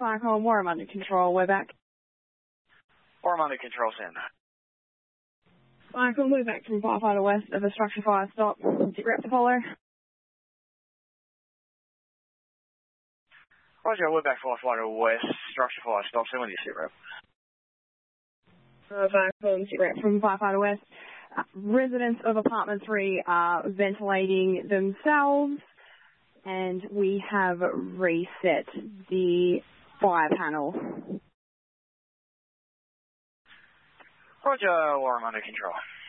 Cyclone Warren under control. We're back. Warren under control, send. Cyclone, we're back from Firefighter West of a structure fire stop. Sit rep to follow. Roger, we're back Firefighter West, structure fire stop. Send with you, sit rep. Cyclone, sit rep from Firefighter West. Residents of apartment 3 are ventilating themselves, and we have reset the fire panel. Roger, Warren under control.